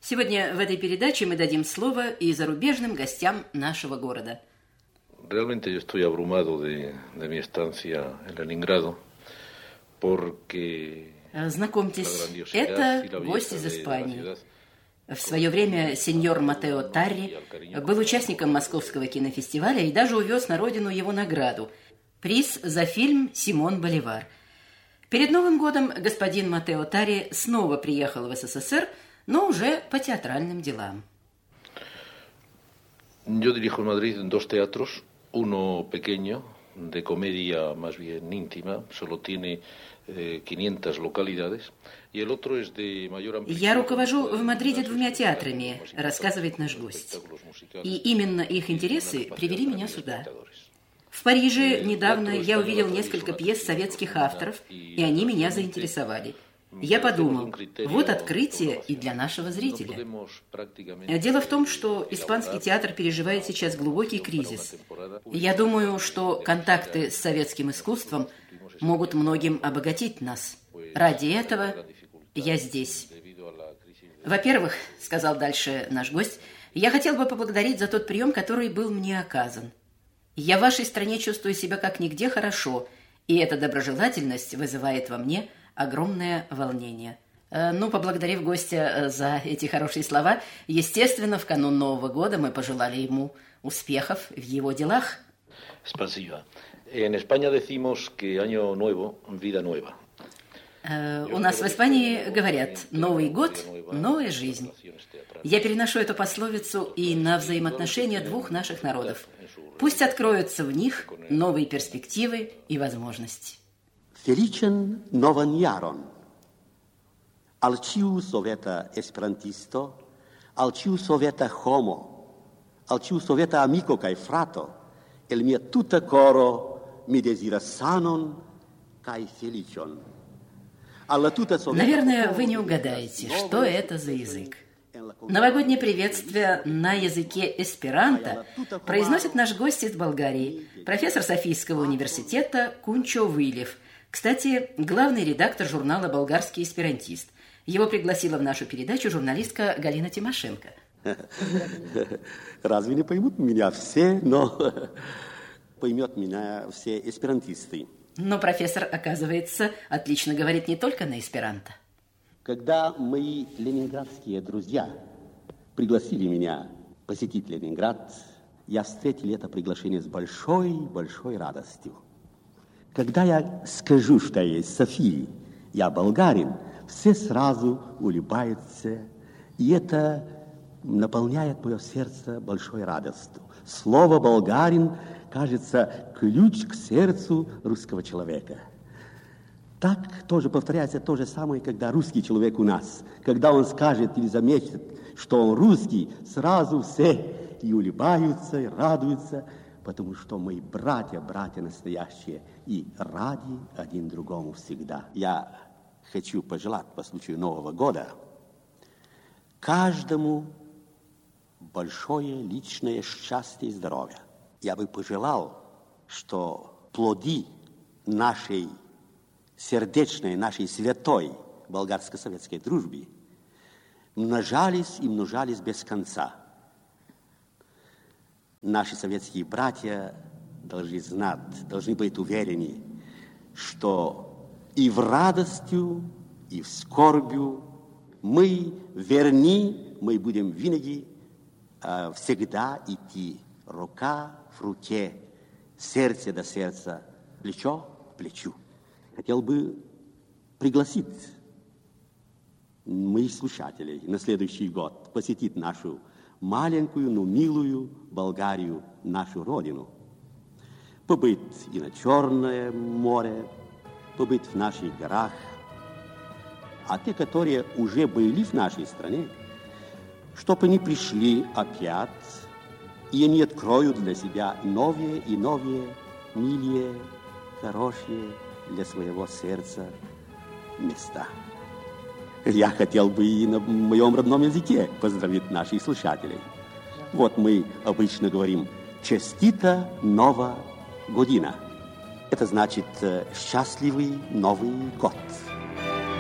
Сегодня в этой передаче мы дадим слово и зарубежным гостям нашего города. Realmente yo estoy abrumado de mi estancia en Leningrado, porque... Знакомьтесь, это гость из Испании. В свое время сеньор Матео Тарри был участником Московского кинофестиваля и даже увез на родину его награду – приз за фильм «Симон Боливар». Перед Новым годом господин Матео Тарри снова приехал в СССР, но уже по театральным делам. Yo dirijo en Madrid dos teatros, uno pequeño, de comedia más bien íntima, solo tiene 500 localidades, y el otro es de mayor amplitud. Я руковожу в Мадриде 2 театрами, рассказывает наш гость. И именно их интересы привели меня сюда. В Париже недавно я увидел несколько пьес советских авторов, и они меня заинтересовали. Я подумал, вот открытие и для нашего зрителя. Дело в том, что испанский театр переживает сейчас глубокий кризис. Я думаю, что контакты с советским искусством могут многим обогатить нас. Ради этого я здесь. Во-первых, сказал дальше наш гость, я хотел бы поблагодарить за тот прием, который был мне оказан. Я в вашей стране чувствую себя как нигде хорошо, и эта доброжелательность вызывает во мне огромное волнение. Поблагодарив гостя за эти хорошие слова, естественно, в канун Нового года мы пожелали ему успехов в его делах. Спасибо. En España decimos que año nuevo, vida nueva. У нас в Испании говорят «Новый год, новая жизнь». Я переношу эту пословицу и на взаимоотношения двух наших народов. Пусть откроются в них новые перспективы и возможности. Felicen novan jaron. Al ciu soveta esperantisto, al ciu soveta homo, al ciu soveta amico kai frato, el mia tuta coro mi desira sanon kai felicion. Наверное, вы не угадаете, что это за язык. Новогоднее приветствие на языке эсперанто произносит наш гость из Болгарии, профессор Софийского университета Кунчо Вылев. Кстати, главный редактор журнала «Болгарский эсперантист». Его пригласила в нашу передачу журналистка Галина Тимошенко. Разве не поймут меня все, но поймет меня все эсперантисты. Но профессор, оказывается, отлично говорит не только на эсперанто. Когда мои ленинградские друзья пригласили меня посетить Ленинград, я встретил это приглашение с большой радостью. Когда я скажу, что я из Софии, я болгарин, все сразу улыбаются, и это наполняет мое сердце большой радостью. Слово «болгарин» кажется ключ к сердцу русского человека. Так тоже повторяется то же самое, когда русский человек у нас. Когда он скажет или заметит, что он русский, сразу все и улыбаются, и радуются, потому что мы братья настоящие, и ради один другому всегда. Я хочу пожелать по случаю Нового года каждому большое личное счастье и здоровье. Я бы пожелал, что плоды нашей сердечной, нашей святой болгарско-советской дружбы множались и множались без конца. Наши советские братья должны знать, должны быть уверены, что и в радостью, и в скорбью мы верны, мы будем винаги всегда идти рука в руке, сердце до сердца, плечо к плечу. Хотел бы пригласить моих слушателей на следующий год посетить нашу маленькую, но милую Болгарию, нашу родину. Побыть и на Черное море, побыть в наших горах. А те, которые уже были в нашей стране, чтобы они пришли опять, и они откроют для себя новые и новые, милые, хорошие для своего сердца места. Я хотел бы и на моем родном языке поздравить наших слушателей. Вот мы обычно говорим «Честита Нова Година». Это значит «Счастливый Новый год».